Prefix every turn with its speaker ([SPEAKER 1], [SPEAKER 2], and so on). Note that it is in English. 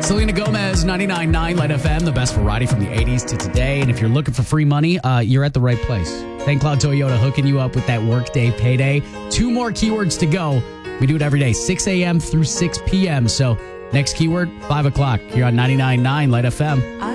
[SPEAKER 1] Selena Gomez, 99.9 Light FM, the best variety from the 80s to today. And if you're looking for free money, you're at the right place. St. Cloud Toyota hooking you up with that workday payday. 2 more keywords to go. We do it every day, 6 a.m. through 6 p.m. So next keyword, 5 o'clock. You're on 99.9 Light FM.